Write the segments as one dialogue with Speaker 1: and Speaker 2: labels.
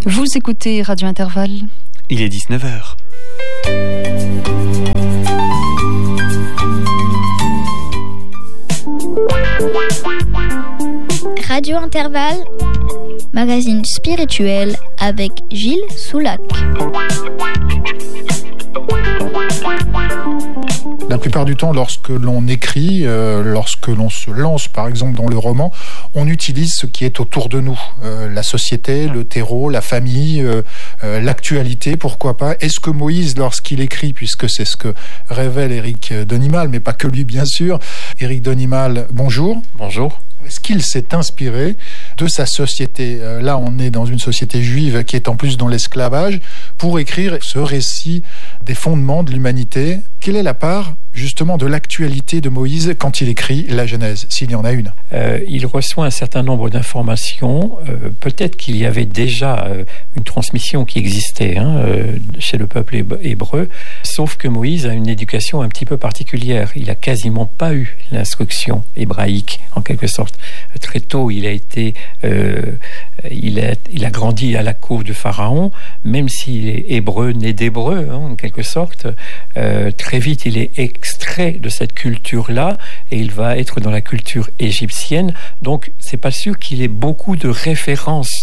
Speaker 1: Vous écoutez Radio Intervalle.
Speaker 2: Il est 19h.
Speaker 3: Radio Intervalle, magazine spirituel avec Gilles Soulac.
Speaker 4: La plupart du temps, lorsque l'on écrit, lorsque l'on se lance par exemple dans le roman, on utilise ce qui est autour de nous. La société, le terreau, la famille, l'actualité, pourquoi pas. Est-ce que Moïse, lorsqu'il écrit, puisque c'est ce que révèle Éric Denimal, mais pas que lui bien sûr, Éric Denimal, bonjour.
Speaker 5: Bonjour.
Speaker 4: Est-ce qu'il s'est inspiré de sa société? Là, on est dans une société juive qui est en plus dans l'esclavage, pour écrire ce récit des fondements de l'humanité. Quelle est la part, justement, de l'actualité de Moïse quand il écrit la Genèse, s'il y en a une?
Speaker 5: Il reçoit un certain nombre d'informations. Peut-être qu'il y avait déjà une transmission qui existait chez le peuple hébreu, sauf que Moïse a une éducation un petit peu particulière. Il n'a quasiment pas eu l'instruction hébraïque, en quelque sorte. Très tôt, il a grandi à la cour de Pharaon, même s'il est hébreu, né d'hébreu, en quelque sorte. Très vite, il est extrait de cette culture-là et il va être dans la culture égyptienne. Donc, c'est pas sûr qu'il ait beaucoup de références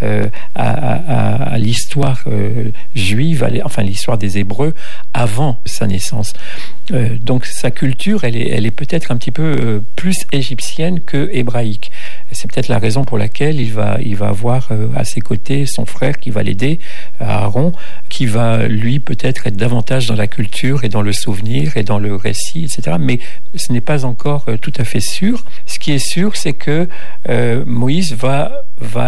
Speaker 5: à l'histoire juive, enfin l'histoire des Hébreux avant sa naissance. Donc sa culture, elle est peut-être un petit peu plus égyptienne que hébraïque. C'est peut-être la raison pour laquelle il va avoir à ses côtés son frère qui va l'aider, Aaron, qui va lui peut-être être davantage dans la culture et dans le souvenir et dans le récit, etc. Mais ce n'est pas encore tout à fait sûr. Ce qui est sûr, c'est que Moïse va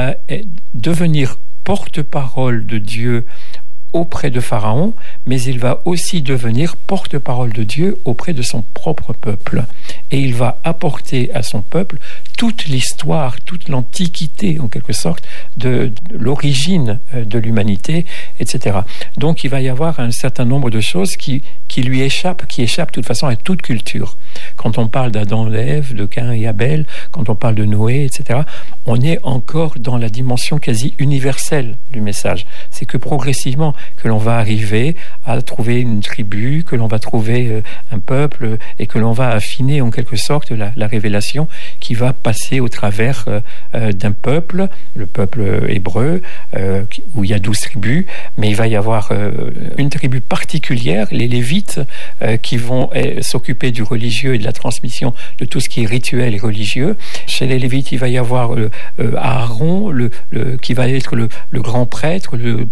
Speaker 5: devenir porte-parole de Dieu auprès de Pharaon, mais il va aussi devenir porte-parole de Dieu auprès de son propre peuple. Et il va apporter à son peuple toute l'histoire, toute l'antiquité, en quelque sorte, de l'origine de l'humanité, etc. Donc il va y avoir un certain nombre de choses qui lui échappent, qui échappent de toute façon à toute culture. Quand on parle d'Adam et Ève, de Caïn et Abel, quand on parle de Noé, etc., on est encore dans la dimension quasi universelle du message. C'est que progressivement que l'on va arriver à trouver une tribu, que l'on va trouver un peuple et que l'on va affiner en quelque sorte la révélation qui va passer au travers d'un peuple, le peuple hébreu, où il y a 12 tribus, mais il va y avoir une tribu particulière, les Lévites, qui vont s'occuper du religieux et de la transmission de tout ce qui est rituel et religieux. Chez les Lévites, il va y avoir Aaron, qui va être le grand prêtre,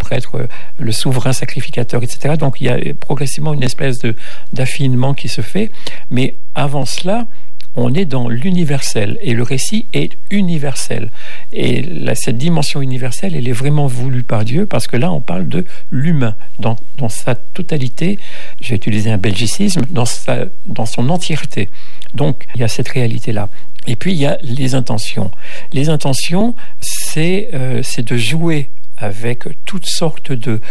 Speaker 5: le souverain sacrificateur, etc. Donc il y a progressivement une espèce d'affinement qui se fait, mais avant cela, on est dans l'universel et le récit est universel. Et cette dimension universelle, elle est vraiment voulue par Dieu parce que là, on parle de l'humain dans sa totalité. Je vais utiliser un belgicisme, dans son entièreté. Donc, il y a cette réalité-là. Et puis, il y a les intentions. Les intentions, c'est de jouer avec toutes sortes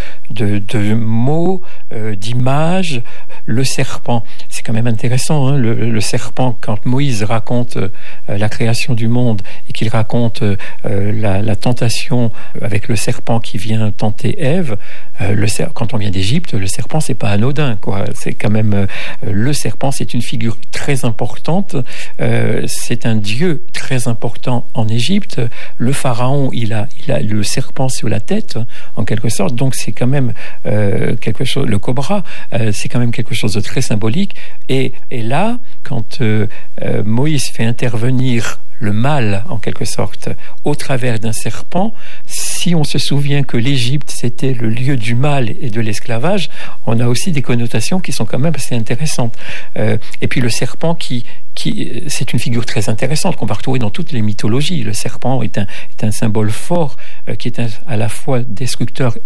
Speaker 5: de mots, d'images. Le serpent, c'est quand même intéressant, le serpent, quand Moïse raconte la création du monde et qu'il raconte la tentation avec le serpent qui vient tenter Ève, quand on vient d'Égypte, le serpent, c'est pas anodin, quoi. C'est quand même le serpent, c'est une figure très importante, c'est un dieu très important en Égypte. Le pharaon, il a le serpent sur la tête, en quelque sorte, donc c'est quand même quelque chose. Le cobra, c'est quand même quelque chose de très symbolique. Et là, quand Moïse fait intervenir le mal, en quelque sorte, au travers d'un serpent, si on se souvient que l'Égypte, c'était le lieu du mal et de l'esclavage, on a aussi des connotations qui sont quand même assez intéressantes. Et puis le serpent c'est une figure très intéressante qu'on va retrouver dans toutes les mythologies. Le serpent est un symbole fort qui est à la fois destructeur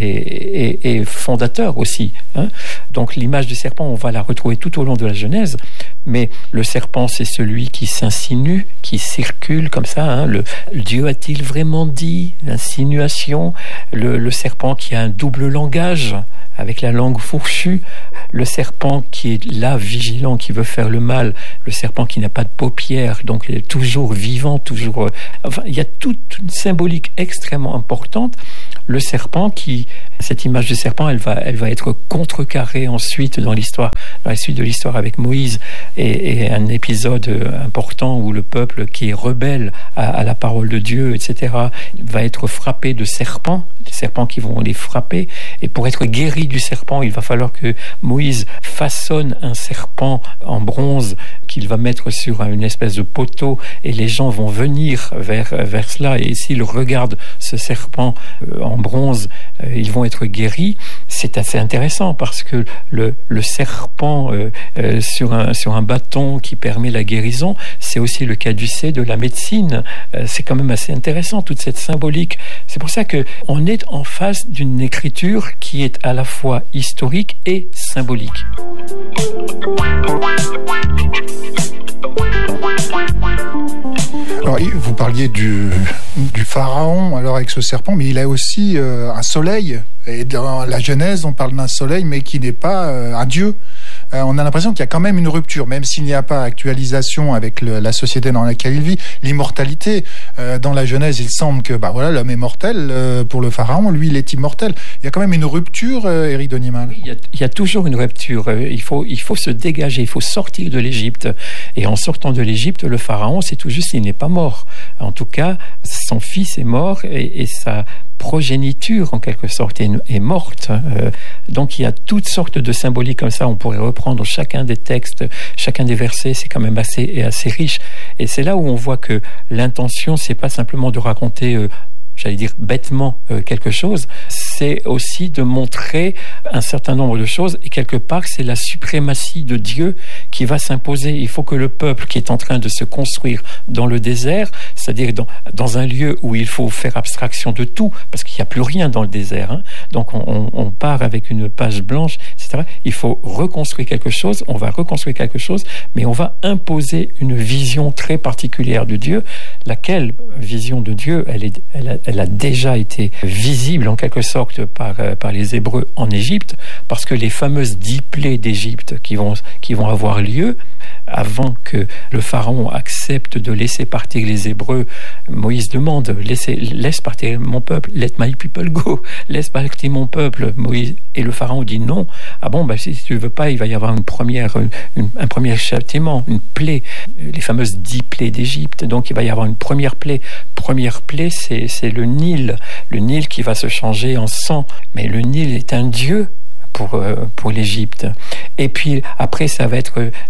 Speaker 5: et fondateur aussi. Donc l'image du serpent, on va la retrouver tout au long de la Genèse, mais le serpent, c'est celui qui s'insinue, qui circule comme ça. Le Dieu a-t-il vraiment dit? L'insinuation. Le serpent qui a un double langage, avec la langue fourchue, le serpent qui est là, vigilant, qui veut faire le mal, le serpent qui n'a pas de paupières, donc il est toujours vivant, toujours... Enfin, il y a toute une symbolique extrêmement importante. le serpent cette image du serpent, elle va être contrecarrée ensuite dans la suite de l'histoire avec Moïse et un épisode important où le peuple qui est rebelle à la parole de Dieu, etc., va être frappé de serpents, des serpents qui vont les frapper. Et pour être guéri du serpent, il va falloir que Moïse façonne un serpent en bronze qu'il va mettre sur une espèce de poteau, et les gens vont venir vers cela, et s'ils regardent ce serpent en bronze, ils vont être guéris. C'est assez intéressant parce que le serpent sur un bâton qui permet la guérison, c'est aussi le caducée de la médecine. C'est quand même assez intéressant, toute cette symbolique. C'est pour ça qu'on est en face d'une écriture qui est à la fois historique et symbolique.
Speaker 4: Alors, vous parliez du pharaon, alors avec ce serpent, mais il a aussi un soleil. Et dans la Genèse, on parle d'un soleil, mais qui n'est pas un dieu. On a l'impression qu'il y a quand même une rupture, même s'il n'y a pas actualisation avec la société dans laquelle il vit. L'immortalité, dans la Genèse, il semble que l'homme est mortel pour le pharaon, lui il est immortel. Il y a quand même une rupture, Éric Denimal.
Speaker 5: Oui, il y a toujours une rupture. Il faut se dégager, il faut sortir de l'Égypte. Et en sortant de l'Égypte, le pharaon, c'est tout juste, il n'est pas mort. En tout cas, son fils est mort et sa progéniture, en quelque sorte, est morte. Donc il y a toutes sortes de symboliques comme ça. On pourrait reprendre chacun des textes, chacun des versets. C'est quand même assez riche. Et c'est là où on voit que l'intention, c'est pas simplement de raconter j'allais dire bêtement quelque chose, c'est aussi de montrer un certain nombre de choses, et quelque part c'est la suprématie de Dieu qui va s'imposer. Il faut que le peuple qui est en train de se construire dans le désert, c'est-à-dire dans un lieu où il faut faire abstraction de tout, parce qu'il n'y a plus rien dans le désert, hein. Donc on part avec une page blanche, etc. Il faut reconstruire quelque chose, on va reconstruire quelque chose, mais on va imposer une vision très particulière de Dieu, laquelle vision de Dieu, elle a déjà été visible en quelque sorte par les Hébreux en Égypte, parce que les fameuses 10 plaies d'Égypte qui vont avoir lieu avant que le pharaon accepte de laisser partir les Hébreux, Moïse demande laisse partir mon peuple, let my people go, laisse partir mon peuple. Moïse et le pharaon dit non. Ah bon, si tu veux pas, il va y avoir un premier châtiment, une plaie, les fameuses 10 plaies d'Égypte. Donc il va y avoir une première plaie. Première plaie, c'est le Nil qui va se changer en sang. Mais le Nil est un dieu pour l'Égypte. Et puis après, ça va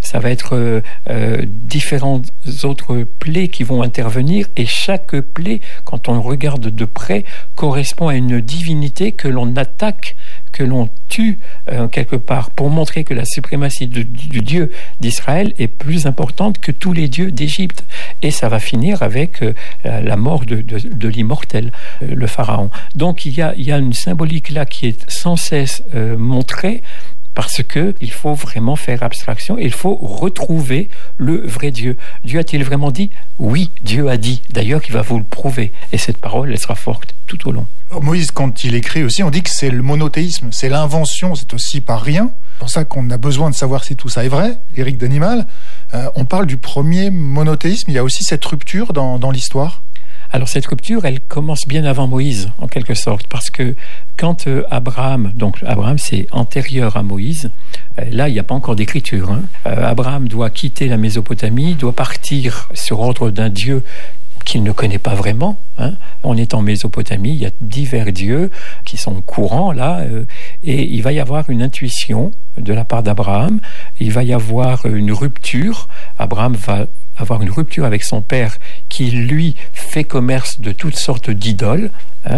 Speaker 5: être différentes autres plaies qui vont intervenir, et chaque plaie, quand on regarde de près, correspond à une divinité que l'on attaque, que l'on tue quelque part, pour montrer que la suprématie du Dieu d'Israël est plus importante que tous les dieux d'Égypte. Et ça va finir avec la mort de l'immortel, le pharaon. Donc il y a une symbolique là qui est sans cesse montrée, parce qu'il faut vraiment faire abstraction, et il faut retrouver le vrai Dieu. Dieu a-t-il vraiment dit ? Oui, Dieu a dit. D'ailleurs, il va vous le prouver. Et cette parole, elle sera forte tout au long.
Speaker 4: Moïse, quand il écrit aussi, on dit que c'est le monothéisme, c'est l'invention, c'est aussi pas rien. C'est pour ça qu'on a besoin de savoir si tout ça est vrai. Éric Denimal, on parle du premier monothéisme, il y a aussi cette rupture dans l'histoire.
Speaker 5: Alors cette rupture, elle commence bien avant Moïse, en quelque sorte, parce que quand Abraham c'est antérieur à Moïse, là il n'y a pas encore d'écriture, hein. Abraham doit quitter la Mésopotamie, doit partir sur ordre d'un Dieu qu'il ne connaît pas vraiment, hein. On est en Mésopotamie, il y a divers dieux qui sont courants là, et il va y avoir une intuition de la part d'Abraham, il va y avoir une rupture. Abraham va avoir une rupture avec son père qui, lui, fait commerce de toutes sortes d'idoles.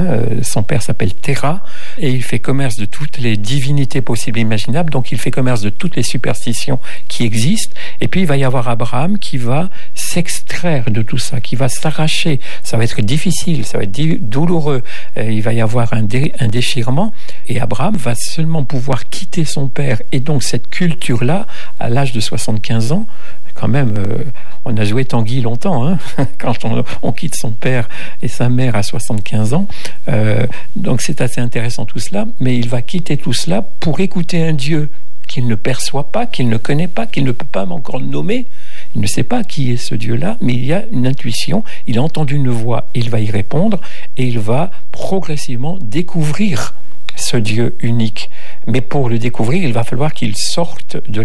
Speaker 5: Son père s'appelle Terah, et il fait commerce de toutes les divinités possibles et imaginables, donc il fait commerce de toutes les superstitions qui existent. Et puis il va y avoir Abraham qui va s'extraire de tout ça, qui va s'arracher. Ça va être difficile, ça va être douloureux, il va y avoir un déchirement, et Abraham va seulement pouvoir quitter son père et donc cette culture-là à l'âge de 75 ans. Quand même, on a joué Tanguy longtemps, hein, quand on quitte son père et sa mère à 75 ans. Donc c'est assez intéressant tout cela, mais il va quitter tout cela pour écouter un Dieu qu'il ne perçoit pas, qu'il ne connaît pas, qu'il ne peut pas encore nommer. Il ne sait pas qui est ce Dieu-là, mais il y a une intuition, il a entendu une voix, il va y répondre, et il va progressivement découvrir ce Dieu unique. Mais pour le découvrir, il va falloir qu'il sorte de